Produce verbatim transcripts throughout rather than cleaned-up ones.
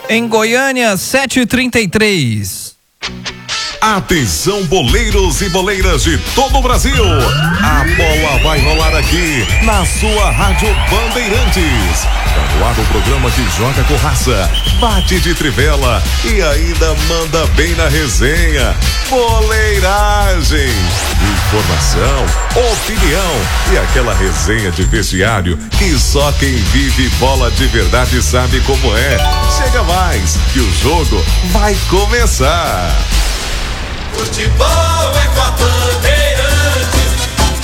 Em Goiânia, sete e trinta e três. Atenção, boleiros e boleiras de todo o Brasil. A bola vai rolar aqui na sua Rádio Bandeirantes. Tá no ar o programa que joga com raça, bate de trivela e ainda manda bem na resenha. Boleiragem. Informação, opinião e aquela resenha de vestiário que só quem vive bola de verdade sabe como é. Chega mais, que o jogo vai começar. Futebol é com a Bandeirantes.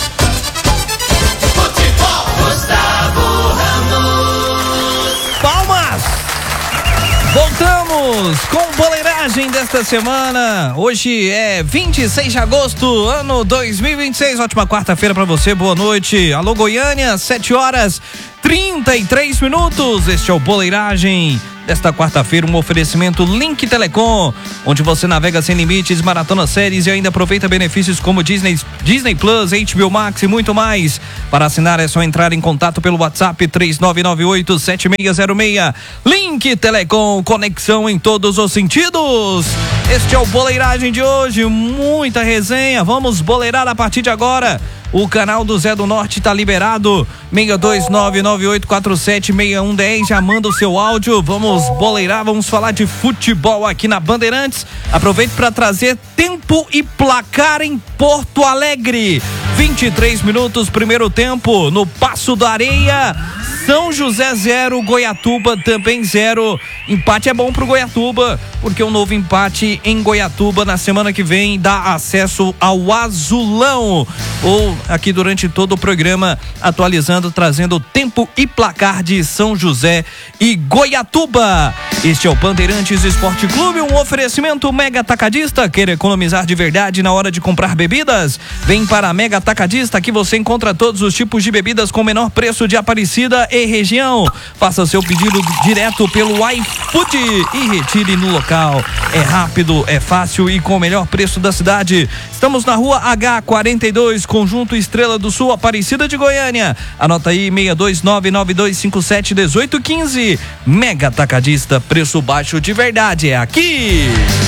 Futebol, Gustavo Ramos. Palmas! Voltamos com boleiragem desta semana. Hoje é vinte e seis de agosto, ano dois mil e vinte e seis. Ótima quarta-feira pra você, boa noite. Alô Goiânia, sete horas trinta e três minutos. Este é o Boleiragem desta quarta-feira, um oferecimento Link Telecom, onde você navega sem limites, maratona séries e ainda aproveita benefícios como Disney, Disney Plus, H B O Max e muito mais. Para assinar é só entrar em contato pelo WhatsApp três nove nove oito sete seis zero seis. Link Telecom, conexão em todos os sentidos. Este é o Boleiragem de hoje, muita resenha, vamos boleirar a partir de agora. O canal do Zé do Norte tá liberado, seis dois nove nove oito quatro sete seis um um zero, já manda o seu áudio, vamos boleirar, vamos falar de futebol aqui na Bandeirantes. Aproveite para trazer tempo e placar em Porto Alegre. vinte e três minutos, primeiro tempo, no Passo da Areia, São José zero, Goiatuba também zero. Empate é bom pro Goiatuba, porque um novo empate em Goiatuba na semana que vem dá acesso ao Azulão. Ou aqui durante todo o programa, atualizando, trazendo tempo e placar de São José e Goiatuba. Este é o Bandeirantes Esporte Clube, um oferecimento Mega Atacadista. Quer economizar de verdade na hora de comprar bebidas? Vem para a Mega Atacadista, aqui você encontra todos os tipos de bebidas com menor preço de Aparecida e região. Faça seu pedido direto pelo iFood e retire no local. É rápido, é fácil e com o melhor preço da cidade. Estamos na rua H quarenta e dois, Conjunto Estrela do Sul, Aparecida de Goiânia. Anota aí, seis dois nove nove dois cinco sete um oito um cinco. Mega Atacadista, preço baixo de verdade, é aqui.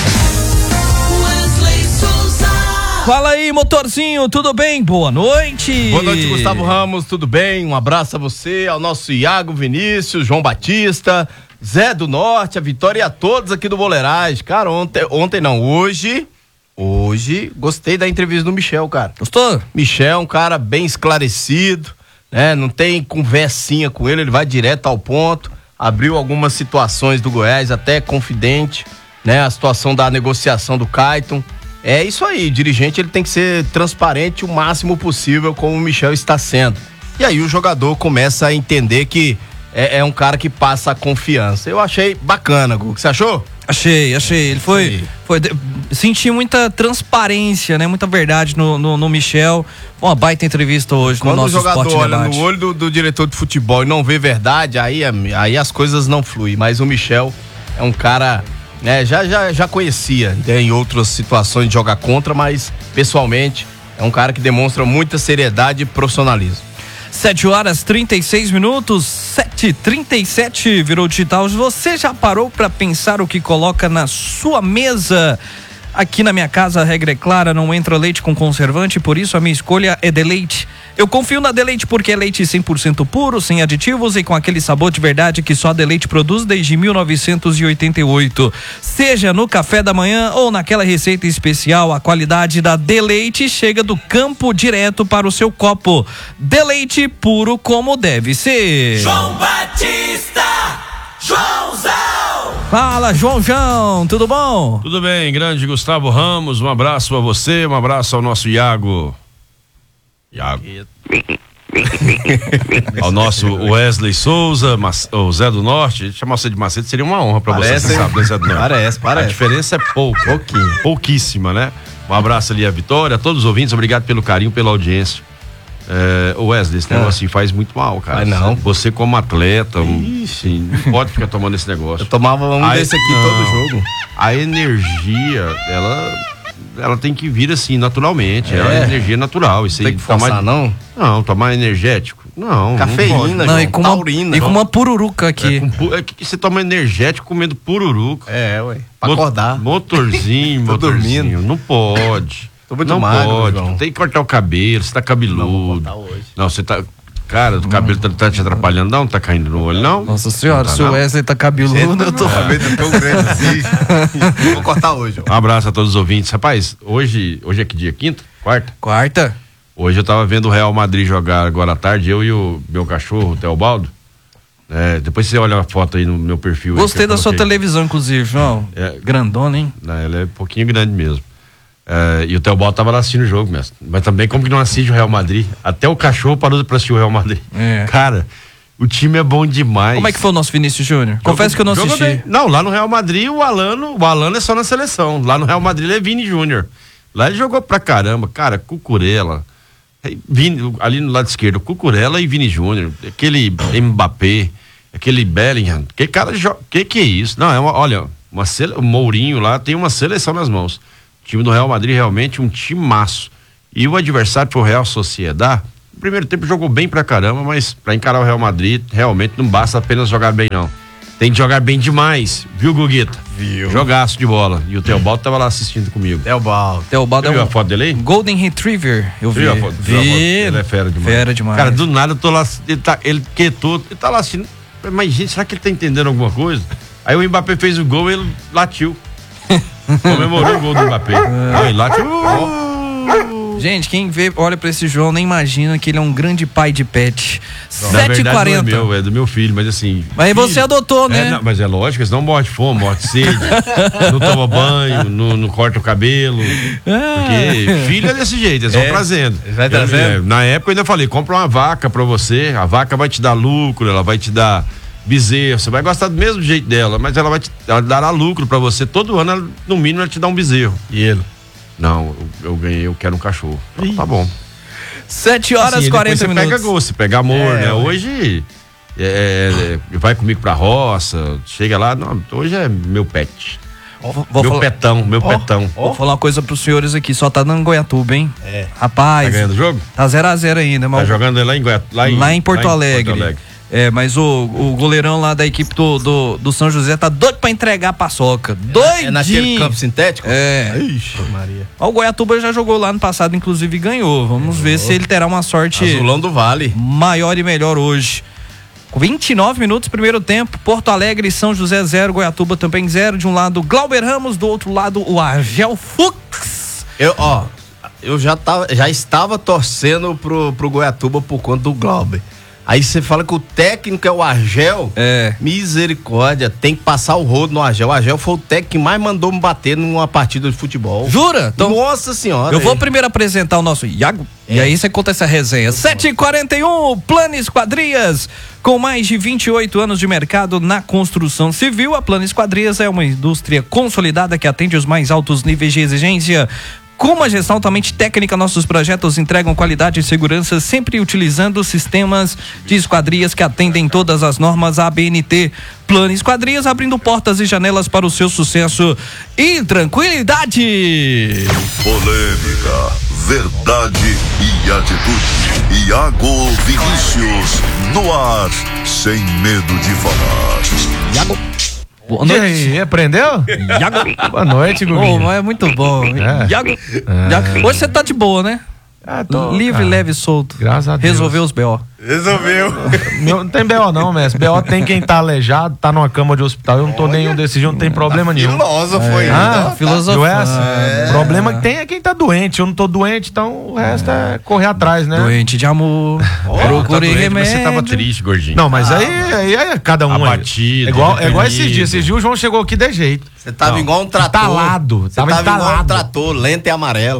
Fala aí, motorzinho, tudo bem? Boa noite. Boa noite, Gustavo Ramos, tudo bem? Um abraço a você, ao nosso Iago Vinícius, João Batista, Zé do Norte, a Vitória e a todos aqui do Boleiragem. Cara, ontem, ontem não, hoje, hoje, gostei da entrevista do Michel, cara. Gostou? Michel, um cara bem esclarecido, né? Não tem conversinha com ele, ele vai direto ao ponto, abriu algumas situações do Goiás, até confidente, né? A situação da negociação do Caiton. É isso aí, dirigente ele tem que ser transparente o máximo possível, como o Michel está sendo. E aí o jogador começa a entender que é, é um cara que passa a confiança. Eu achei bacana, Gu. O que você achou? Achei, achei. Ele foi, foi. Senti muita transparência, né? Muita verdade no, no, no Michel. Uma baita entrevista hoje Quando no nosso Esporte Debate. Quando o jogador olha Debate. no olho do, do diretor de futebol e não vê verdade, aí, aí as coisas não fluem. Mas o Michel é um cara... É, já, já, já conhecia, né, em outras situações de jogar contra, mas pessoalmente é um cara que demonstra muita seriedade e profissionalismo. sete horas trinta e seis minutos, sete e trinta e sete, virou digital. Você já parou para pensar o que coloca na sua mesa? Aqui na minha casa a regra é clara, não entra leite com conservante, por isso a minha escolha é Deleite. Eu confio na Deleite porque é leite cem por cento puro, sem aditivos e com aquele sabor de verdade que só a Deleite produz desde mil novecentos e oitenta e oito. Seja no café da manhã ou naquela receita especial, a qualidade da Deleite chega do campo direto para o seu copo. Deleite puro como deve ser. João Batista, Joãozão. Fala, João João, tudo bom? Tudo bem, grande Gustavo Ramos, um abraço pra você, um abraço ao nosso Iago. Iago. Ao nosso Wesley Souza, o Zé do Norte. Chamar você de Macedo seria uma honra pra Parece, você, sabe, né, Zé do Norte? Parece, parece. A diferença é pouca, Pouquinho. pouquíssima, né? Um abraço ali à Vitória, a todos os ouvintes, obrigado pelo carinho, pela audiência. É, Wesley, esse negócio assim faz muito mal, cara. Mas não. Você como atleta, um, assim, não pode ficar tomando esse negócio. Eu tomava um Aí, desse aqui não, todo jogo. A energia, ela, ela tem que vir assim, naturalmente. É. É uma energia natural. Isso Tem aí, que forçar, tomar, não? Não, tomar energético. Não, Cafeína, Não, João, e com, uma, taurina. e com uma pururuca aqui. É, com pu- é que você toma energético comendo pururuca. É, ué. Pra Mo- acordar. Motorzinho, Tô motorzinho. dormindo. Não pode. Tô muito não magro, pode. João. Tem que cortar o cabelo, você tá cabeludo. Não, vou cortar hoje. Não, você tá. Cara, o cabelo tá, tá te atrapalhando, não? Tá caindo no olho, não? Nossa senhora, Não tá, se o não? Wesley tá cabeludo, eu tô. Cabelo tão grande assim. Vou cortar hoje, ó. Um abraço a todos os ouvintes. Rapaz, hoje, hoje é que dia? Quinta? Quarta? Quarta. Hoje eu tava vendo o Real Madrid jogar agora à tarde, eu e o meu cachorro, o Teobaldo. É, depois você olha a foto aí no meu perfil. aí que Gostei eu da sua coloquei. televisão, inclusive, João. É. Grandona, hein? Não, ela é um pouquinho grande mesmo. É, e o Teobaldo tava lá assistindo o jogo, mesmo. Mas também, como que não assiste o Real Madrid? Até o cachorro parou pra assistir o Real Madrid. É. Cara, o time é bom demais. Como é que foi o nosso Vinícius Júnior? Confesso que eu não Jogou assisti. bem. Não, lá no Real Madrid o Alano, o Alano é só na seleção. Lá no Real Madrid ele é Vini Júnior. Lá ele jogou pra caramba. Cara, Cucurella. Vini, ali no lado esquerdo, Cucurella e Vini Júnior. Aquele Mbappé, aquele Bellingham. Que cara joga. Que que é isso? Não, é uma, olha, uma sele... o Mourinho lá tem uma seleção nas mãos. O time do Real Madrid realmente um timaço. E o adversário foi o Real Sociedad. No primeiro tempo jogou bem pra caramba, mas pra encarar o Real Madrid, realmente não basta apenas jogar bem, não. Tem que jogar bem demais, viu, Guguita? Viu. Jogaço de bola. E o Teobaldo tava lá assistindo comigo. Teobaldo. Teobaldo Você é viu um a foto dele aí? Golden Retriever. Eu vi. Viu a foto? Viu a Vi. foto? Ele é fera demais. Fera demais. Cara, do nada eu tô lá, ele tá, ele quietou, ele tá lá assistindo. Mas, gente, será que ele tá entendendo alguma coisa? Aí o Mbappé fez o gol e ele latiu. Comemorou o gol do Mbappé. Aí latiu. Gente, quem vê, olha pra esse João, nem imagina que ele é um grande pai de pet. Na sete e verdade, não é quarenta. meu, é do meu filho, mas assim. Mas filho- você adotou, né? É, não, mas é lógico, senão morre de fome, morre de sede, não toma banho, não, não corta o cabelo. Porque filho é desse jeito, eles vão É, trazendo. vai Eu- trazendo. é, na época eu ainda falei, compra uma vaca pra você, a vaca vai te dar lucro, ela vai te dar bezerro, você vai gostar do mesmo jeito dela, mas ela vai te, ela dará lucro pra você, todo ano, ela, no mínimo, ela te dá um bezerro. E ele? Não, eu, eu ganhei, eu quero um cachorro. Então, tá bom. sete horas Assim, e quarenta depois minutos. Você pega gosto, você pega amor, É, né? ué. Hoje é, é, vai comigo pra roça, chega lá, não, hoje é meu pet. Vou, vou meu falar, petão, meu petão. vou falar uma coisa pros senhores aqui, só tá dando Goiatuba, hein? É. Rapaz, Tá ganhando o jogo? tá zero a zero ainda, mas Tá jogando lá em, Goiás, lá em, lá em Porto Alegre. Porto Alegre. É, mas o, o goleirão lá da equipe do, do, do São José tá doido pra entregar a paçoca. Doidinho. É naquele campo sintético? É. Ixi, Maria. Ó, o Goiatuba já jogou lá no passado, inclusive, e ganhou. Vamos ver se ele terá uma sorte Azulão do Vale. maior e melhor hoje. Com vinte e nove minutos, primeiro tempo, Porto Alegre, São José zero, Goiatuba também zero. De um lado, Glauber Ramos, do outro lado, o Argel Fux. Eu, ó, eu já, tava, já estava torcendo pro, pro Goiatuba por conta do Glauber. Aí você fala que o técnico é o Argel. É. Misericórdia, tem que passar o rodo no Argel. O Argel foi o técnico que mais mandou me bater numa partida de futebol. Jura? Então, Nossa senhora. eu vou hein? primeiro apresentar o nosso Iago, e aí você conta essa resenha. sete e quarenta e um, Plano Esquadrias. Com mais de vinte e oito anos de mercado na construção civil, a Plano Esquadrias é uma indústria consolidada que atende os mais altos níveis de exigência. Com uma gestão altamente técnica, nossos projetos entregam qualidade e segurança, sempre utilizando sistemas de esquadrias que atendem todas as normas A B N T. Plano Esquadrias, abrindo portas e janelas para o seu sucesso e tranquilidade. Polêmica, verdade e atitude. Iago Vinícius, no ar, sem medo de falar. Iago. Boa E noite. aí, aprendeu? Iago. Boa noite, Oh, Guguinho. mas é muito bom. É. Iago. Iago. Hoje você tá de boa, né? Ah, tô, Livre, cara. leve e solto. Graças a Deus. Resolveu os B O. Resolveu. Meu, não tem B O não, mestre. B O tem quem tá aleijado, tá numa cama de hospital. Eu não tô nenhum desse jeito, não tem problema nenhum. Filósofo aí. Ah, Ah, filosofia. é. O problema que tem é quem tá doente. Eu não tô doente, então o resto é correr atrás, né? Doente de amor. Tá Procure doente, mas remédio. você tava triste, gordinho. Não, mas aí, aí é cada um. aí. Abatido, É igual, é igual esses deprimido. dias. Esses dias o João chegou aqui de jeito. Você tava Não. igual um trator. Entalado, Você tava tava, igual um entalado. trator, lento e amarelo.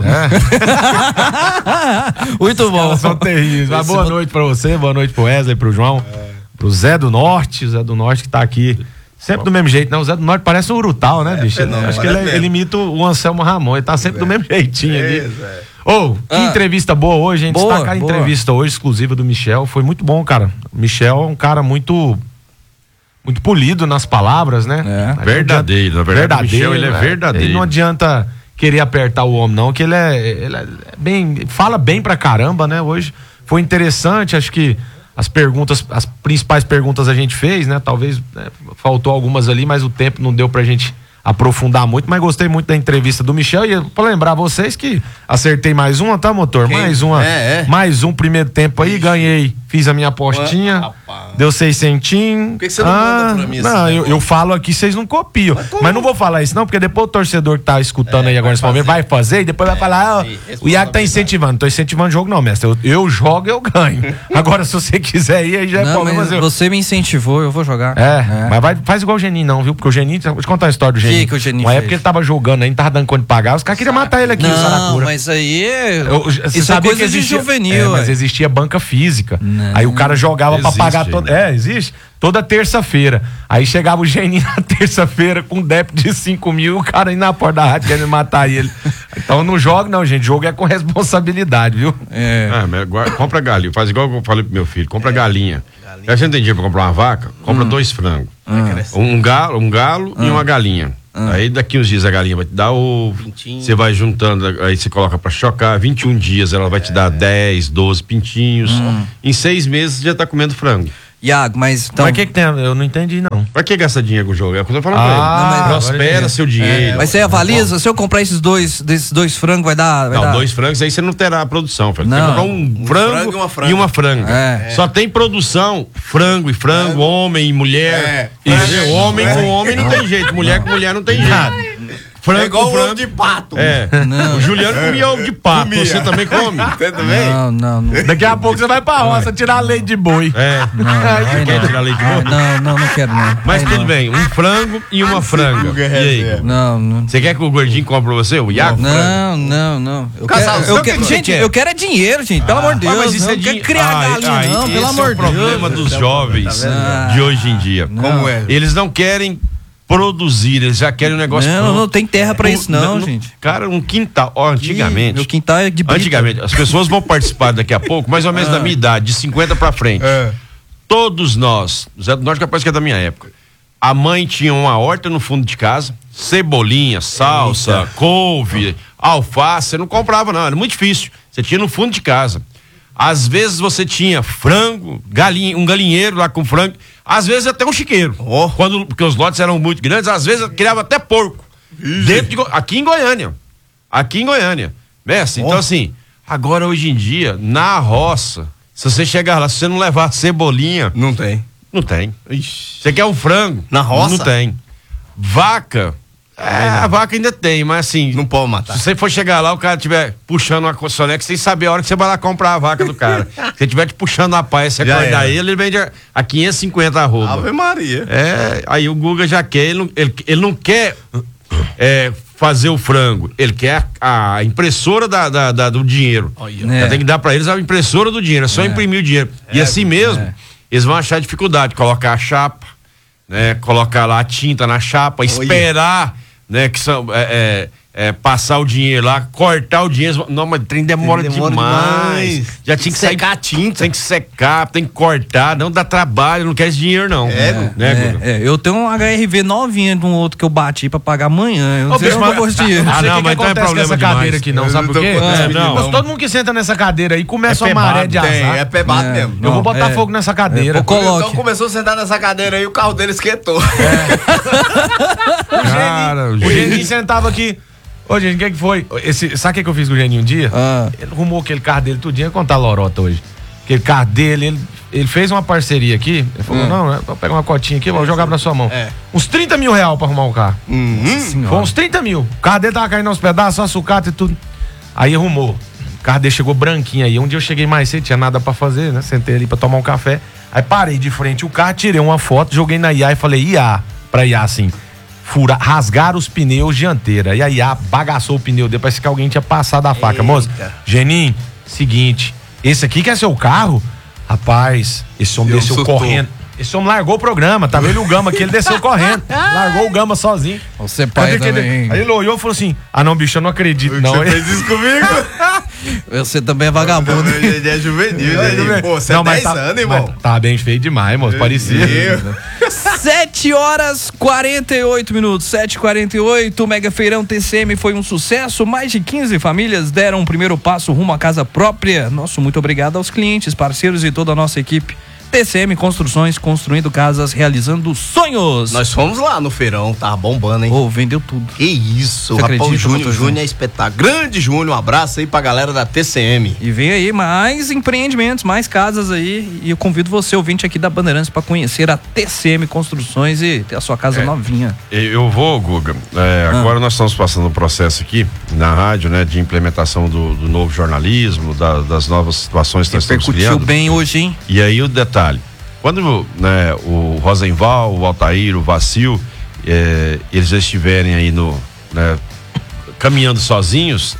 Muito bom. Elas são terríveis. Mas boa noite pra você, boa noite pro Wesley, pro João, pro Zé do Norte, Zé do Norte que tá aqui. Sempre do mesmo jeito, né? O Zé do Norte parece um Urutau, né, bicho? fenômeno, Acho que é ele, mesmo. ele imita o Anselmo Ramon, ele tá sempre do mesmo jeitinho ali. Ô, que Ah. entrevista boa hoje, hein? Boa, Destacar a boa. entrevista hoje, exclusiva do Michel. Foi muito bom, cara. O Michel é um cara muito. Muito polido nas palavras, né? É. Aí não Verdadeiro, na verdade, o Michel, ele é né? verdadeiro. Ele não adianta querer apertar o homem, não, que ele é, ele é bem. Fala bem pra caramba, né? Hoje foi interessante, acho que as perguntas, as principais perguntas a gente fez, né? Talvez né, faltou algumas ali, mas o tempo não deu pra gente aprofundar muito, mas gostei muito da entrevista do Michel e pra lembrar vocês que acertei mais uma, tá, motor? Quem? Mais uma, É, é. mais um primeiro tempo aí, ganhei, fiz a minha apostinha, Rapaz. deu seis centinhos. Por que que você não manda pra mim esse Não, eu, negócio? eu falo aqui, vocês não copiam, mas, não vou falar isso não, porque depois o torcedor que tá escutando É, aí agora nesse momento vai fazer e depois vai falar, ah, sim, o Iago tá incentivando, não tô incentivando o jogo não, mestre, eu, eu jogo, eu ganho. Agora, se você quiser ir, aí já é Não, problema mas seu. você me incentivou, eu vou jogar. É, mas vai, faz igual o Geninho não, viu? Porque o Geninho, vou te contar a história do Geninho. que o Geninho Uma fez? época ele tava jogando aí, não tava dando conta de pagar, os caras queriam matar ele aqui no Não, Saracura. mas aí é... Eu- você isso é sabia coisa que de existia- juvenil, é, mas ué. existia banca física. Não. Aí o cara jogava pra Existe pagar toda. ainda. É, existe. Toda terça-feira. Aí chegava o Geninho na terça-feira com um débito de cinco mil, o cara indo na porta da rádio querendo matar ele. Então não joga, não, gente. Jogo é com responsabilidade, viu? É. Ah, mas agora, compra galinha. Faz igual eu falei pro meu filho, compra galinha. Já você não tem dinheiro pra comprar uma vaca? Compra dois frangos. Um galo, um galo e uma galinha. Aí daqui uns dias a galinha vai te dar ovo. Pintinho. Você vai juntando, aí você coloca pra chocar. vinte e um dias ela vai te dar dez, doze pintinhos. Em seis meses você já tá comendo frango. Iago, mas então... Mas o que que tem? Eu não entendi, não. Pra que gastar dinheiro com o jogo? É o que eu tô falando Ah, pra ele. não, mas- Prospera seu dinheiro. Mas você avaliza, se eu comprar esses dois, desses dois frangos, vai dar... Vai Não, dar... dois frangos aí você não terá a produção, filho. Tem que Não. comprar um, frango, frango e uma franga. e uma franga. É. Só tem produção, frango e frango, homem e mulher. É. Entendeu? É. Homem com homem não tem jeito, mulher com mulher não tem jeito. Frango É igual com o ovo frango. de pato. É. O Juliano comia ovo de pato, você também come. Você também? Não, não, não. Daqui a pouco você vai pra roça tirar leite de boi. É. Você quer tirar leite de Ah, boi? não, não, não quero não. Mas Aí tudo não. bem, um frango e uma franga. E aí? Não, não. Você quer que o gordinho compre pra você? O Iago? Não, não, não. Eu Casal, quero, sabe eu o que quero, que você gente, quer? eu quero é dinheiro, gente. Pelo amor de Deus. Mas isso não é quero de... criar Ai, galinha, ai, não, pelo esse amor é o de Deus. problema dos jovens de hoje em dia. Como é? Eles não querem produzir, eles já querem um negócio Não, pronto. não tem terra pra isso, não, gente. Cara, um quintal, ó, antigamente, Meu quintal é de brita. antigamente, as pessoas vão participar daqui a pouco, mais ou menos da minha idade, de cinquenta pra frente. Todos nós, Zé do Norte capaz que é da minha época, a mãe tinha uma horta no fundo de casa, cebolinha, salsa, couve, alface, você não comprava não, era muito difícil, você tinha no fundo de casa. Às vezes você tinha frango, galinha, um galinheiro lá com frango, às vezes até um chiqueiro. Oh. Quando, porque os lotes eram muito grandes, às vezes criava até porco. Dentro de Go- aqui em Goiânia. Aqui em Goiânia. Mestre, então assim, agora hoje em dia, na roça, se você chegar lá, se você não levar cebolinha, Não tem. não tem. Ixi. Você quer um frango? Na roça? Não tem. Vaca, é, a vaca ainda tem, mas assim, Não pode matar. se você for chegar lá, o cara estiver puxando uma soneca sem saber a hora que você vai lá comprar a vaca do cara. Se ele estiver te puxando a paia, você Já acordar era. ele, ele vende a, a quinhentos e cinquenta arroba. Ave Maria. É, aí o Guga já quer, ele não, ele, ele não quer é, fazer o frango, ele quer a, a impressora da, da- da- do dinheiro. É. Já tem que dar pra eles a impressora do dinheiro, é só imprimir o dinheiro. E assim mesmo, eles vão achar dificuldade, colocar a chapa, né? Colocar lá a tinta na chapa, esperar, né? Que são, é, é, é, passar o dinheiro lá, cortar o dinheiro. Não, mas o trem demora, Demora demais. demais. Já tinha que Secar sair, a tinta. Tem que secar, tem que cortar, não dá trabalho, não quer esse dinheiro não. É, né, Guga? É, é, eu tenho um H R V novinha de um outro que eu bati pra pagar amanhã. Eu não Ô, sei bicho, onde eu mas- vou esse dinheiro. Ah, sei não, o que mas que então é acontece problema com essa demais. cadeira aqui, não, Eu sabe não por tô quê? com essa É, menina, não. não. Mas todo mundo que senta nessa cadeira aí começa É uma maré pebado, de Tem, azar. é pebado É. mesmo. Eu vou botar é. fogo nessa cadeira. É, coloque. Então começou a sentar nessa cadeira aí, o carro dele esquentou. Cara, O Geninho sentava aqui. Ô, Geninho, o que que foi? Esse, sabe o que que eu fiz com o Geninho um dia? Ah. Ele arrumou aquele carro dele tudinho. Eu vou contar a lorota hoje. Aquele carro dele, ele, ele fez uma parceria aqui. Ele falou, não, vou pegar uma cotinha aqui, vou jogar na sua mão. É. Uns trinta mil reais pra arrumar o carro. Senhora. Foi uns trinta mil. O carro dele tava caindo aos pedaços, só sucata e tudo. Aí arrumou. O carro dele chegou branquinho aí. Um dia eu cheguei mais cedo, tinha nada pra fazer, né? Sentei ali pra tomar um café. Aí parei de frente o carro, tirei uma foto, joguei na I A e falei, I A, pra I A assim, fura, rasgar os pneus dianteira. E a I A bagaçou o pneu dele, parece que alguém tinha passado a faca. Moça, Geninho, seguinte, esse aqui que é seu carro? Rapaz, esse homem Eu desceu assustou. correndo. Esse homem largou o programa, tava ele e o Gama aqui, ele desceu correndo. Largou o Gama sozinho. Você pai Cadê que ele- também. Aí ele olhou e falou assim: ah, não, bicho, eu não acredito, não. Você fez isso comigo? Você também é vagabundo. Ele é juvenil, né? Pô, você é dez tá, anos, irmão. Tá bem feio demais, moço. Parecido. sete horas e quarenta e oito minutos. sete e quarenta e oito. O Mega Feirão T C M foi um sucesso. Mais de quinze famílias deram o primeiro passo rumo à casa própria. Nosso muito obrigado aos clientes, parceiros e toda a nossa equipe. T C M Construções, construindo casas, realizando sonhos. Nós fomos lá no feirão, tava bombando, hein? Ô, oh, vendeu tudo. Que isso, Você rapaz, o acredita, Júnior, motorzinho? Júnior é espetáculo. Grande Júnior, um abraço aí pra galera da T C M. E vem aí mais empreendimentos, mais casas aí. E eu convido você, ouvinte aqui da Bandeirantes, para conhecer a T C M Construções e ter a sua casa É. novinha. Eu vou, Guga. É, Ah. Agora nós estamos passando um processo aqui na rádio, né, de implementação do, do novo jornalismo, da- das novas situações que nós estamos Repercutiu criando. bem hoje, hein? E aí o detalhe, quando, né, o Rosenval, o Altair, o Vacil, é, eles já estiverem aí no, né, caminhando sozinhos,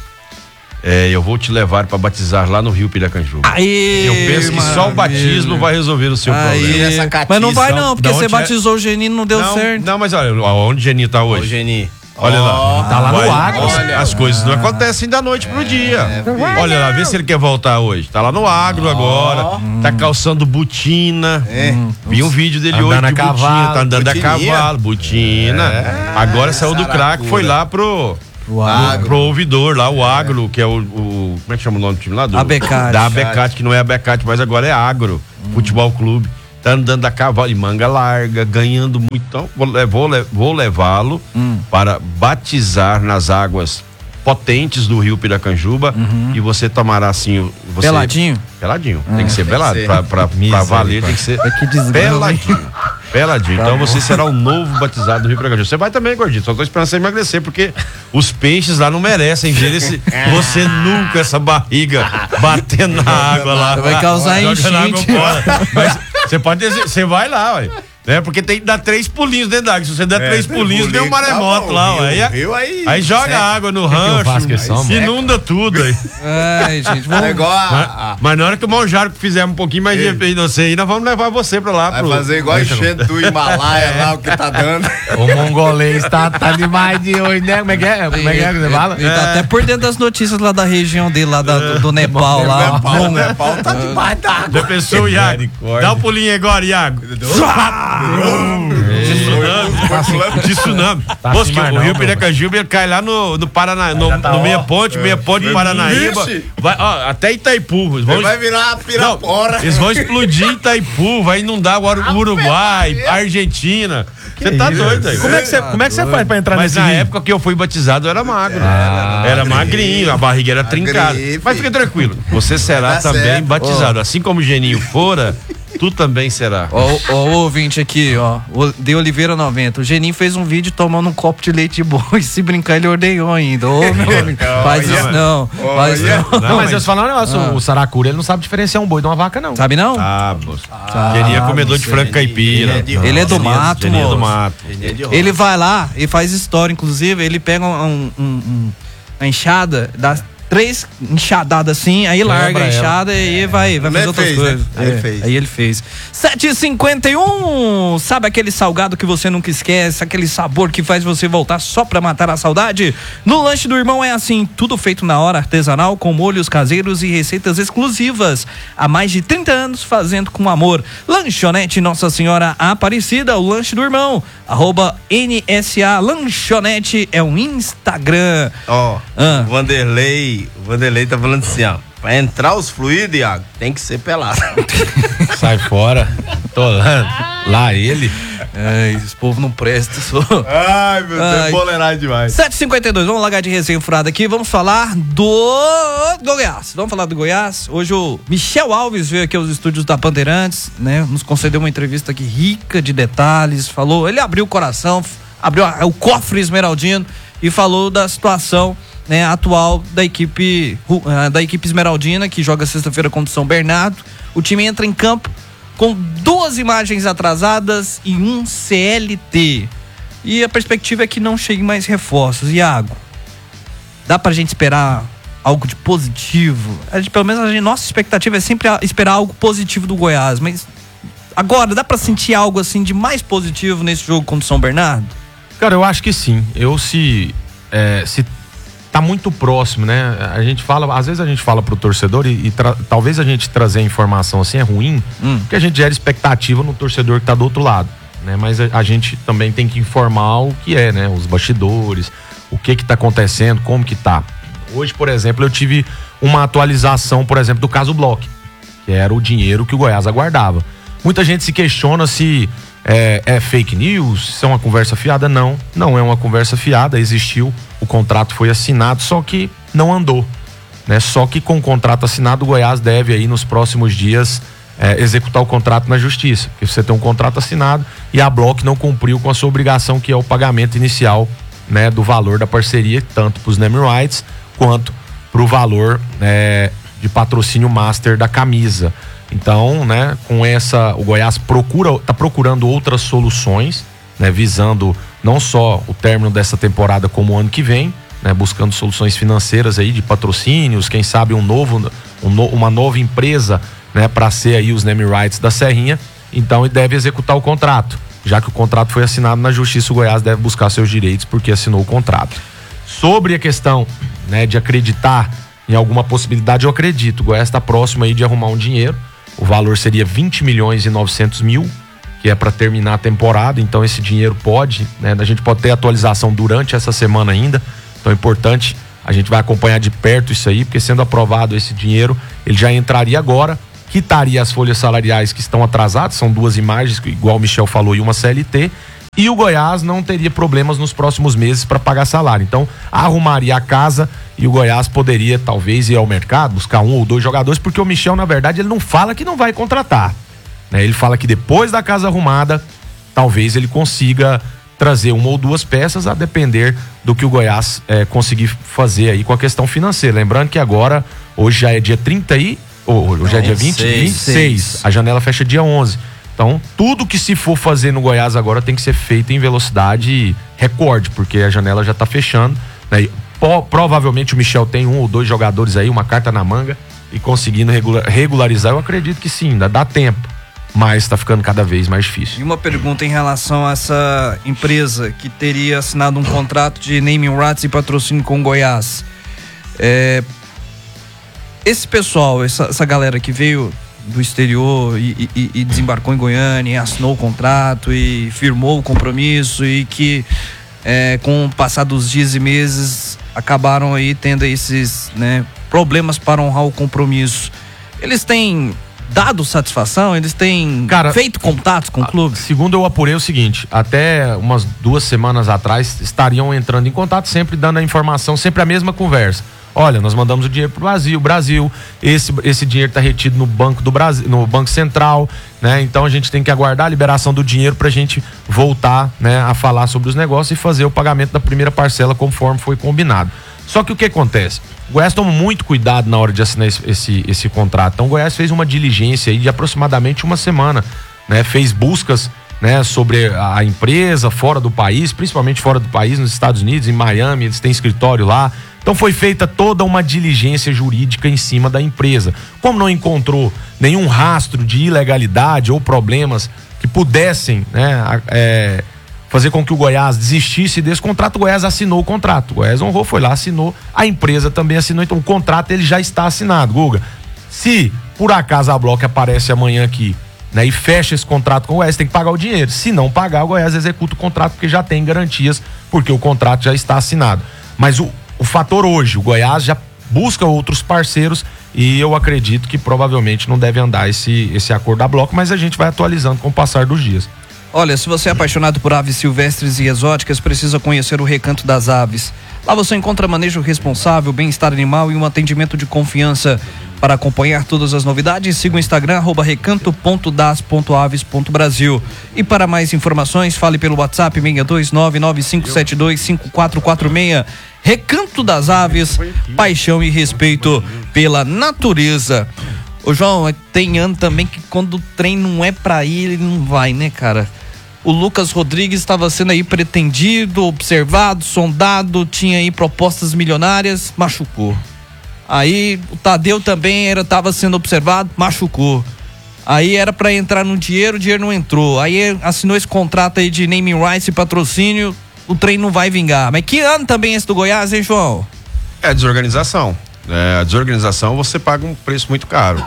é, eu vou te levar para batizar lá no Rio Piracanjuba. Aê, Eu penso que só o batismo vai resolver o seu Aí. problema. Essa catiça. Mas não vai não, porque Da você onde é? batizou o Genino, não deu Não, certo. não, mas olha, onde o Geninho tá Ô, hoje? Geni. Olha lá. Tá lá no Vai- Agro. As, as coisas não acontecem da noite pro dia. Olha lá, vê se ele quer voltar hoje. Tá lá no Agro agora. Tá calçando botina. Vi um vídeo dele Andando hoje a de botina. cavalo, Tá andando a butininha. cavalo, botina. Agora saiu do crack, foi lá pro. Agro. Pro ouvidor lá, o Agro, que é o, o- Como é que chama o nome do time lá? Do, Abecate. Da Abecate, que não é Abecate, mas agora é Agro. Futebol Clube. Tá andando a cavalo e manga larga, ganhando muito. Então, vou, le- vou, le- vou levá-lo para batizar nas águas potentes do Rio Piracanjuba e você tomará assim. o- Você, Peladinho? Peladinho. Tem que ser pelado. ser. Pra, pra, pra valer, tem que ser que desgrama, peladinho. Peladinho. Então você será o novo batizado do Rio Piracanjuba. Você vai também, gordinho. Só tô esperando você emagrecer, porque os peixes lá não merecem ver esse, você nunca, essa barriga batendo na água lá. Vai causar Joga na água enchente. fora. Mas você pode dizer, você vai lá, ué. Né? Porque tem que dar três pulinhos dentro da água. Se você der três pulinhos, tem um maremoto lá, ué. Aí, Rio aí. aí joga água no que eu faço rancho, que só, mano? inunda tudo aí. Ai, gente, É vamos... igual a, Mas, a- mas na hora que o Monjaro fizer um pouquinho mais de de você aí, nós vamos levar você pra lá. vai pro- fazer igual enchente do Himalaia lá, o que tá dando. O mongolês tá, tá demais de hoje, né? Como é que é? Como é que é que você fala? Ele tá até por dentro das notícias lá da região dele, lá da- do, do Nepal, lá. Nepal, Bom, Nepal tá debaixo da água. Já pensou, Iago? Dá um pulinho agora, Iago. De tsunami. Tá Moço, assim que mais o não, Rio meu. Piracanjuba ele cai lá no, no Paraná, no, tá no ó. meia ponte, meia ponte de Paranaíba. Vixe. Vai, ó, até Itaipu. Eles vão, Vai virar não, pirapora. eles vão explodir Itaipu, vai inundar o Ur- Uruguai, Argentina. Você tá doido aí. Como é que você, como é que você faz pra entrar Mas nesse na rio? época que eu fui batizado eu era magro. era magrinho, a barriga era trincada. Magrinho. Mas fica tranquilo, você será Tá também certo. batizado. Assim como o Geninho fora, tu também será. Ó, ó, o ouvinte aqui, ó. O De Oliveira noventa. O Geninho fez um vídeo tomando um copo de leite de boi. Se brincar, ele ordenhou ainda. Ô, meu amigo. Faz isso não. Faz Olha. não. Não, mas eu te falar um negócio, o Saracura, ele não sabe diferenciar um boi de uma vaca, não. Sabe não? Ah, moço. Geninho é comedor de frango caipira. Ele é do Geninho- mato, Geninho é do moço. mato. Ele vai lá e faz história, inclusive, ele pega um, um- um- uma enxada, dá três enxadadas assim, aí larga a ela. enxada e aí vai, vai Ele fazer outras fez, né? coisas. Aí ele É, fez. Aí ele fez. sete e cinquenta e um, sabe aquele salgado que você nunca esquece, aquele sabor que faz você voltar só pra matar a saudade? No Lanche do Irmão é assim, tudo feito na hora, artesanal, com molhos caseiros e receitas exclusivas. Há mais de trinta anos fazendo com amor. Lanchonete Nossa Senhora Aparecida, o Lanche do Irmão, arroba N S A Lanchonete é um Instagram. Ó, Ah. o Vanderlei, o Vanderlei tá falando assim, ó. Pra entrar os fluidos, Iago, tem que ser pelado. Sai fora. Tô lá. Lá ele. Ai, esse povo não presta, sou. Ai, meu Ai. boleiragem demais. sete e cinquenta e dois, vamos largar de resenha furada aqui, vamos falar do Goiás. Vamos falar do Goiás. Hoje o Michel Alves veio aqui aos estúdios da Bandeirantes, né? Nos concedeu uma entrevista aqui rica de detalhes, falou, ele abriu o coração, f- abriu a- o cofre esmeraldino e falou da situação, né, atual da equipe ru- ah, da equipe esmeraldina, que joga sexta-feira contra o São Bernardo. O time entra em campo com duas imagens atrasadas e um C L T. E a perspectiva é que não cheguem mais reforços. Iago, dá pra gente esperar algo de positivo? A gente, pelo menos a gente- nossa expectativa é sempre a- esperar algo positivo do Goiás, mas agora dá pra sentir algo assim de mais positivo nesse jogo contra o São Bernardo? Cara, eu acho que sim. Eu se. é, se tá muito próximo, né? A gente fala, às vezes a gente fala pro torcedor e, e tra, talvez a gente trazer a informação assim é ruim, hum. porque a gente gera expectativa no torcedor que tá do outro lado, né? Mas a, a gente também tem que informar o que é, né? Os bastidores, o que que tá acontecendo, como que tá. Hoje, por exemplo, eu tive uma atualização, por exemplo, do caso Bloch, que era o dinheiro que o Goiás aguardava. Muita gente se questiona se é, é fake news, se é uma conversa fiada. Não, não é uma conversa fiada, existiu, o contrato foi assinado, só que não andou, né? Só que com o contrato assinado, o Goiás deve aí nos próximos dias é, executar o contrato na justiça, porque você tem um contrato assinado e a Bloch não cumpriu com a sua obrigação, que é o pagamento inicial, né, do valor da parceria, tanto para os name rights quanto para o valor é, de patrocínio master da camisa. Então, né, com essa, o Goiás procura, tá procurando outras soluções, né, visando não só o término dessa temporada como o ano que vem, né, buscando soluções financeiras aí de patrocínios, quem sabe um novo, um no, uma nova empresa, né, para ser aí os name rights da Serrinha. Então, ele deve executar o contrato, já que o contrato foi assinado na justiça, o Goiás deve buscar seus direitos porque assinou o contrato. Sobre a questão, né, de acreditar em alguma possibilidade, eu acredito. O Goiás está próximo aí de arrumar um dinheiro. O valor seria vinte milhões e novecentos mil, que é para terminar a temporada. Então esse dinheiro pode, né, a gente pode ter atualização durante essa semana ainda. Então é importante, a gente vai acompanhar de perto isso aí, porque sendo aprovado esse dinheiro, ele já entraria agora, quitaria as folhas salariais que estão atrasadas, são duas imagens, igual o Michel falou, e uma C L T. E o Goiás não teria problemas nos próximos meses para pagar salário. Então, arrumaria a casa e o Goiás poderia, talvez, ir ao mercado, buscar um ou dois jogadores, porque o Michel, na verdade, ele não fala que não vai contratar, né? Ele fala que depois da casa arrumada, talvez ele consiga trazer uma ou duas peças, a depender do que o Goiás é, conseguir fazer aí com a questão financeira. Lembrando que agora, hoje já é dia trinta e... Oh, hoje não, é dia vinte, vinte e seis. A janela fecha dia onze. Então, tudo que se for fazer no Goiás agora tem que ser feito em velocidade recorde, porque a janela já está fechando, né? E, po, provavelmente o Michel tem um ou dois jogadores aí, uma carta na manga, e conseguindo regular, regularizar, eu acredito que sim, ainda dá tempo, mas está ficando cada vez mais difícil. E uma pergunta em relação a essa empresa que teria assinado um contrato de naming rights e patrocínio com o Goiás. É, esse pessoal, essa, essa galera que veio do exterior e, e, e desembarcou em Goiânia, assinou o contrato e firmou o compromisso, e que é, com o passar dos dias e meses acabaram aí tendo esses, né, problemas para honrar o compromisso. Eles têm dado satisfação? Eles têm Cara, feito contatos com o clube? Segundo eu apurei o seguinte, até umas duas semanas atrás estariam entrando em contato, sempre dando a informação, sempre a mesma conversa. Olha, nós mandamos o dinheiro pro Brasil, Brasil, esse, esse dinheiro está retido no Banco do Brasil, no Banco Central, né? Então a gente tem que aguardar a liberação do dinheiro pra gente voltar, né, a falar sobre os negócios e fazer o pagamento da primeira parcela conforme foi combinado. Só que o que acontece? O Goiás toma muito cuidado na hora de assinar esse, esse, esse contrato. Então o Goiás fez uma diligência aí de aproximadamente uma semana, né? Fez buscas, né, sobre a, a empresa fora do país, principalmente fora do país, nos Estados Unidos, em Miami, eles têm escritório lá. Então foi feita toda uma diligência jurídica em cima da empresa. Como não encontrou nenhum rastro de ilegalidade ou problemas que pudessem, né, é, fazer com que o Goiás desistisse desse contrato, o Goiás assinou o contrato. O Goiás honrou, foi lá, assinou, a empresa também assinou, então o contrato ele já está assinado. Guga, se por acaso a Bloch aparece amanhã aqui, né, e fecha esse contrato com o Goiás, tem que pagar o dinheiro. Se não pagar, o Goiás executa o contrato, porque já tem garantias, porque o contrato já está assinado. Mas o O fator hoje, o Goiás já busca outros parceiros e eu acredito que provavelmente não deve andar esse, esse acordo da Bloch, mas a gente vai atualizando com o passar dos dias. Olha, se você é apaixonado por aves silvestres e exóticas, precisa conhecer o Recanto das Aves. Lá você encontra manejo responsável, bem-estar animal e um atendimento de confiança. Para acompanhar todas as novidades, siga o Instagram, arroba recanto ponto das ponto aves ponto brasil. E para mais informações, fale pelo WhatsApp seis dois nove nove cinco sete dois cinco quatro quatro seis. Recanto das Aves, paixão e respeito pela natureza. Ô João, tem ano também que quando o trem não é pra ir, ele não vai, né, cara? O Lucas Rodrigues estava sendo aí pretendido, observado, sondado, tinha aí propostas milionárias, machucou. Aí o Tadeu também era, tava sendo observado, machucou. Aí era pra entrar no dinheiro, o dinheiro não entrou. Aí assinou esse contrato aí de naming rights e patrocínio, o trem não vai vingar. Mas que ano também esse do Goiás, hein, João? É a desorganização. É, a desorganização você paga um preço muito caro.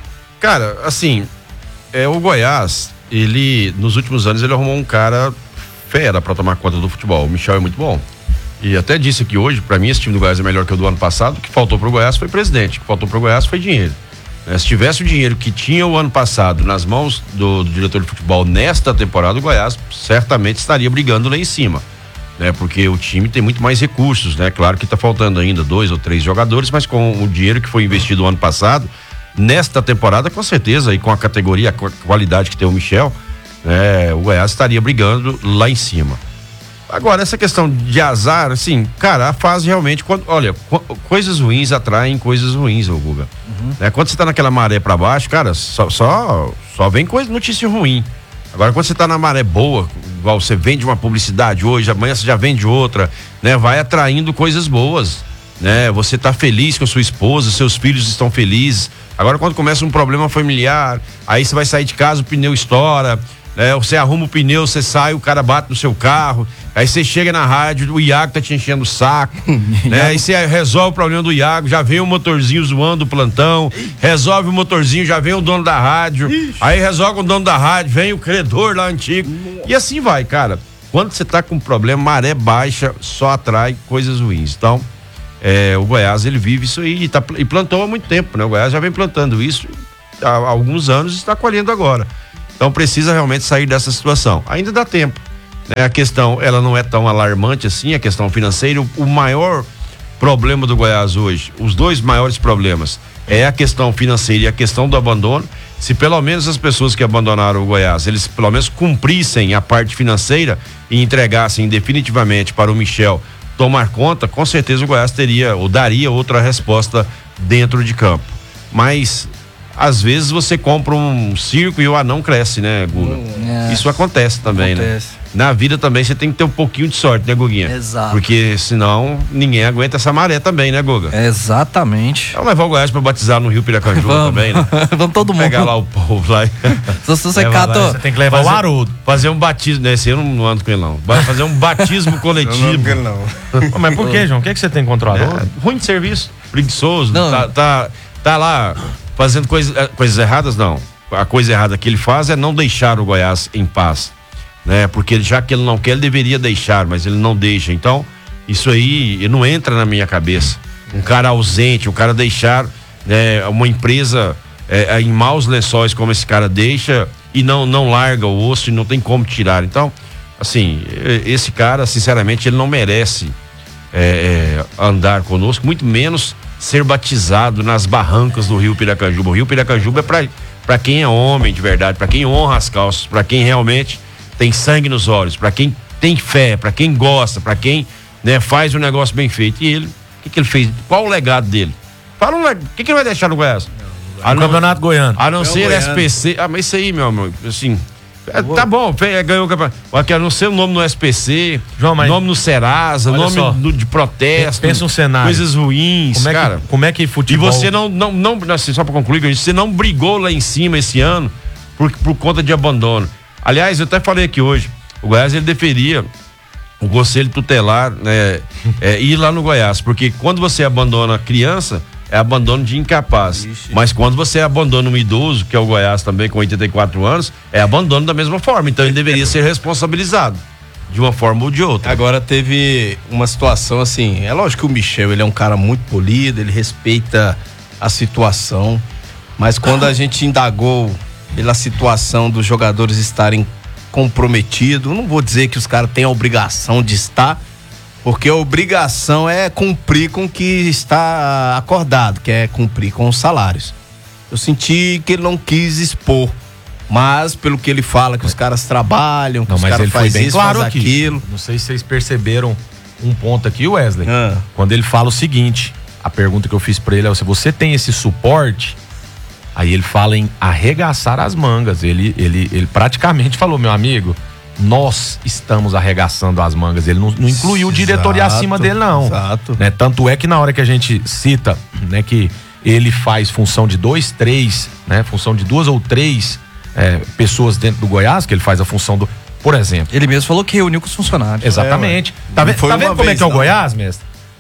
Cara, assim, é, o Goiás, ele, nos últimos anos, ele arrumou um cara fera pra tomar conta do futebol. O Michel é muito bom. E até disse que hoje, pra mim, esse time do Goiás é melhor que o do ano passado. O que faltou pro Goiás foi presidente, o que faltou pro Goiás foi dinheiro. É, se tivesse o dinheiro que tinha o ano passado nas mãos do, do diretor de futebol nesta temporada, o Goiás certamente estaria brigando lá em cima, né? Porque o time tem muito mais recursos, né? Claro que tá faltando ainda dois ou três jogadores, mas com o dinheiro que foi investido o ano passado, nesta temporada, com certeza, e com a categoria, a qualidade que tem o Michel, né? O Goiás estaria brigando lá em cima. Agora, essa questão de azar, assim, cara, a fase realmente, quando, olha, co coisas ruins atraem coisas ruins, ô Guga. Uhum. Né? Quando você tá naquela maré pra baixo, cara, só, só, só vem coisa, notícia ruim. Agora, quando você tá na maré boa, igual você vende uma publicidade hoje, amanhã você já vende outra, né? Vai atraindo coisas boas, né? Você tá feliz com a sua esposa, seus filhos estão felizes. Agora, quando começa um problema familiar, aí você vai sair de casa, o pneu estoura, né? Você arruma o pneu, você sai, o cara bate no seu carro, aí você chega na rádio, o Iago tá te enchendo o saco, né? Aí você resolve o problema do Iago, já vem o motorzinho zoando o plantão, resolve o motorzinho, já vem o dono da rádio, aí resolve o dono da rádio, vem o credor lá antigo, e assim vai, cara. Quando você tá com um problema, maré baixa só atrai coisas ruins. Então, é, o Goiás, ele vive isso aí e, tá, e plantou há muito tempo, né? O Goiás já vem plantando isso há alguns anos e está colhendo agora. Então precisa realmente sair dessa situação. Ainda dá tempo, né? A questão, ela não é tão alarmante assim, a questão financeira. O, o maior problema do Goiás hoje, os dois maiores problemas, é a questão financeira e a questão do abandono. Se pelo menos as pessoas que abandonaram o Goiás, eles pelo menos cumprissem a parte financeira e entregassem definitivamente para o Michel tomar conta, com certeza o Goiás teria ou daria outra resposta dentro de campo. Mas às vezes você compra um circo e o anão cresce, né, Guga? É, isso acontece também, acontece. Né? Na vida também você tem que ter um pouquinho de sorte, né, Guguinha? Exato. Porque senão ninguém aguenta essa maré também, né, Guga? Exatamente. Vamos levar o Goiás pra batizar no Rio Piracanjuba também, né? Vamos todo mundo. Pegar lá o povo lá. Se você catou, você tem que levar fazer, o Haroldo. Fazer um batismo, né? Esse eu não ando com ele não. Fazer um batismo coletivo. Eu não ando com ele não. Pô, mas por que, João? O que, é que você tem contra o Haroldo? É, ruim de serviço, preguiçoso, tá, tá, tá lá fazendo coisa, coisas erradas, não. A coisa errada que ele faz é não deixar o Goiás em paz, né? Porque já que ele não quer, ele deveria deixar, mas ele não deixa. Então, isso aí não entra na minha cabeça. Um cara ausente, um cara deixar, né, uma empresa é, em maus lençóis como esse cara deixa e não, não larga o osso e não tem como tirar. Então, assim, esse cara, sinceramente, ele não merece é, é, andar conosco, muito menos ser batizado nas barrancas do Rio Piracanjuba. O Rio Piracanjuba é pra, pra quem é homem de verdade, pra quem honra as calças, pra quem realmente tem sangue nos olhos, pra quem tem fé, pra quem gosta, pra quem, né, faz o negócio bem feito. E ele, o que, que ele fez? Qual o legado dele? Fala um legado. O que, que ele vai deixar no Goiás? A no Campeonato Goiano. A não ser S P C. Ah, mas isso aí, meu amor, assim. É, tá bom, ganhou o campeonato. Aqui, a não ser o nome no S P C, João, mas nome no Serasa, nome do, de protesto. Pensa um cenário. Coisas ruins, como é cara. Que, como é que futebol... E você não, não, não assim, só pra concluir, você não brigou lá em cima esse ano por, por conta de abandono. Aliás, eu até falei aqui hoje, o Goiás, ele deveria, o conselho tutelar, né, é, ir lá no Goiás, porque quando você abandona a criança, é abandono de incapaz. Ixi. Mas quando você abandona um idoso, que é o Goiás também, com oitenta e quatro anos, é abandono da mesma forma. Então ele deveria ser responsabilizado de uma forma ou de outra. Agora teve uma situação assim, é lógico que o Michel, ele é um cara muito polido, ele respeita a situação, mas quando a gente indagou pela situação dos jogadores estarem comprometidos, não vou dizer que os caras têm a obrigação de estar, porque a obrigação é cumprir com o que está acordado, que é cumprir com os salários. Eu senti que ele não quis expor, mas pelo que ele fala, que os caras trabalham, que não, os caras fazem isso, claro faz aqui. aquilo. Não sei se vocês perceberam um ponto aqui, Wesley, ah. quando ele fala o seguinte, a pergunta que eu fiz pra ele é, se você tem esse suporte, aí ele fala em arregaçar as mangas, ele, ele, ele praticamente falou, meu amigo, nós estamos arregaçando as mangas. Ele não, não incluiu o diretoria acima dele, não. Exato. Né? Tanto é que na hora que a gente cita, né, que ele faz função de dois, três, né, função de duas ou três é, pessoas dentro do Goiás, que ele faz a função do, por exemplo. Ele mesmo falou que reuniu com os funcionários. Exatamente. É, tá, ve tá vendo como é que é o Goiás, mestre?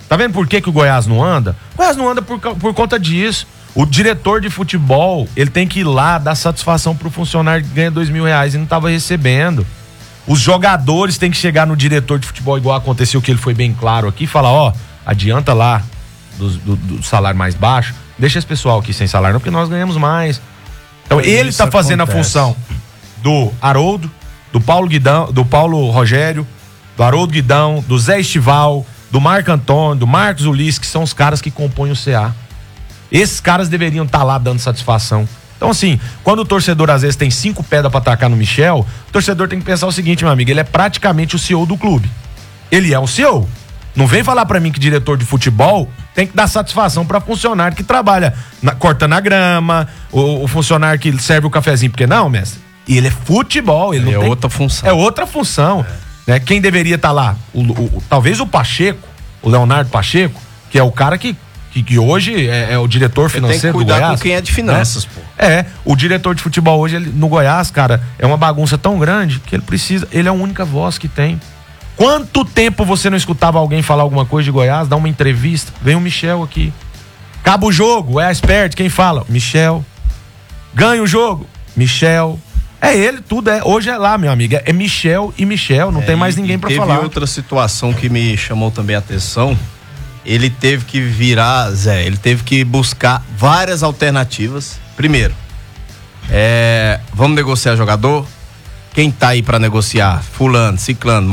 Tá vendo por que, que o Goiás não anda? O Goiás não anda por, por conta disso. O diretor de futebol, ele tem que ir lá dar satisfação pro funcionário que ganha dois mil reais e não tava recebendo. Os jogadores têm que chegar no diretor de futebol, igual aconteceu, que ele foi bem claro aqui, e falar, ó, adianta lá do, do, do salário mais baixo, deixa esse pessoal aqui sem salário, não, porque nós ganhamos mais. Então ele tá fazendo acontece. a função do Haroldo, do Paulo Guidão, do Paulo Rogério, do Haroldo Guidão, do Zé Estival, do Marco Antônio, do Marcos Ulisses, que são os caras que compõem o C A. Esses caras deveriam estar tá lá dando satisfação. Então, assim, quando o torcedor às vezes tem cinco pedras pra atacar no Michel, o torcedor tem que pensar o seguinte, meu amigo, ele é praticamente o C E O do clube. Ele é o C E O. Não vem falar pra mim que diretor de futebol tem que dar satisfação pra funcionário que trabalha na, cortando a grama, o, o funcionário que serve o cafezinho, porque não, mestre? E ele é futebol. Ele, ele não é tem, outra função. É outra função. É. Né? Quem deveria estar tá lá? O, o, o, talvez o Pacheco, o Leonardo Pacheco, que é o cara que Que, que hoje é, é o diretor financeiro do Goiás. Tem que cuidar com quem é de finanças, né? pô. É, o diretor de futebol hoje ele, no Goiás, cara, é uma bagunça tão grande que ele precisa, ele é a única voz que tem. Quanto tempo você não escutava alguém falar alguma coisa de Goiás, dar uma entrevista? Vem o Michel aqui. Acaba o jogo, é a expert, quem fala? Michel. Ganha o jogo? Michel. É ele, tudo é. Hoje é lá, meu amigo. É Michel e Michel, não é, tem mais ninguém pra falar. Teve outra situação que me chamou também a atenção. Ele teve que virar, Zé, ele teve que buscar várias alternativas. Primeiro, é, vamos negociar jogador? Quem tá aí pra negociar? Fulano, ciclano.